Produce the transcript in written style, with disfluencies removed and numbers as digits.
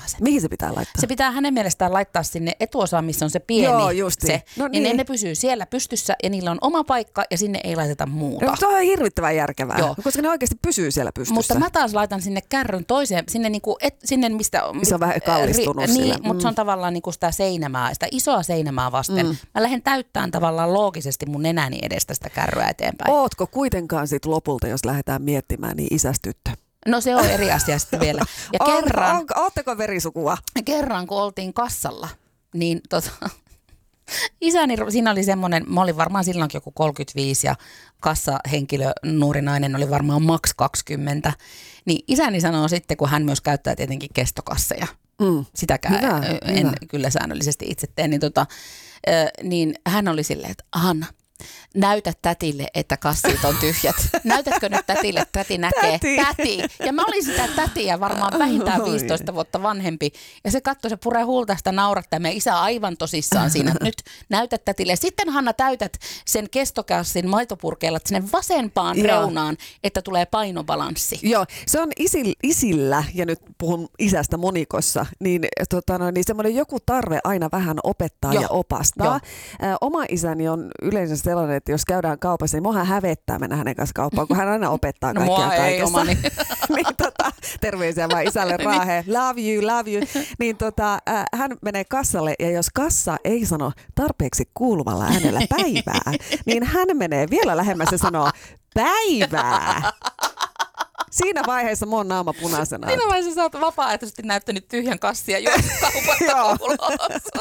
se. Mihin se pitää laittaa? Se pitää hänen mielestään laittaa sinne etuosaan, missä on se pieni. Joo, justi. Se. No niin ne pysyy siellä pystyssä ja niillä on oma paikka ja sinne ei laiteta muuta. No, toi on hirvittävän järkevää, Joo. koska ne oikeasti pysyy siellä pystyssä. Mutta mä taas laitan sinne kärryn toiseen, sinne, niinku, sinne mistä se on vähän kallistunut sille. Niin, mutta se on tavallaan niinku sitä seinämää, sitä isoa seinämää vasten. Mä lähden täyttämään tavallaan loogisesti mun nenäni edestä sitä kärryä eteenpäin. Ootko kuitenkaan sit lopulta, jos lähdetään miettimään, niin isästyttö? No se on eri asia sitten vielä. Ja Ootteko verisukua? Kerran kun oltiin kassalla, niin isäni, siinä oli semmoinen, mä olin varmaan silloinkin joku 35 ja kassahenkilö, nuori nainen oli varmaan maks 20. Niin isäni sanoo sitten, kun hän myös käyttää tietenkin kestokasseja, sitäkään en kyllä säännöllisesti itse tee, niin hän oli silleen, että Hanna, näytä tätille, että kassit on tyhjät. Näytätkö nyt tätille, että täti näkee? Täti. Ja mä olin sitä tätiä varmaan vähintään 15 vuotta vanhempi. Ja se katsoi, se puree huulta naurattaa. Ja isä aivan tosissaan siinä, että nyt näytä tätille. Sitten Hanna täytät sen kestokassin maitopurkeilla sinne vasempaan reunaan, että tulee painobalanssi. Joo, se on isillä, ja nyt puhun isästä monikossa, niin semmoinen joku tarve aina vähän opettaa ja opastaa. Oma isäni on yleensä sellainen, että jos käydään kaupassa, niin muahan hävettää mennä hänen kanssa kauppaan, kun hän aina opettaa kaikkia kaikessa. Niin, terveisiä vaan isälle Raaheen. Love you. Niin hän menee kassalle, ja jos kassa ei sano tarpeeksi kuuluvalla äänellä päivää, niin hän menee vielä lähemmäs ja sanoo päivää. Siinä vaiheessa mun naama punaisena. Siinä vaiheessa sä oot vapaaehtoisesti näyttänyt tyhjän kassia juossa kaupasta ulos.